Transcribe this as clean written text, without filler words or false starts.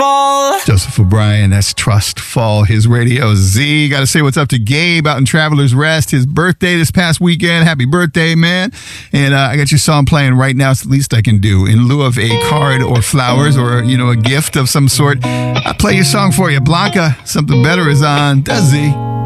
Fall. Joseph O'Brien, that's Trust Fall, his Radio Z. Got to say what's up to Gabe out in Travelers Rest. His birthday this past weekend. Happy birthday, man. And I got your song playing right now. It's the least I can do. In lieu of a card or flowers or, a gift of some sort, I play your song for you. Blanca, Something Better is on. Does he?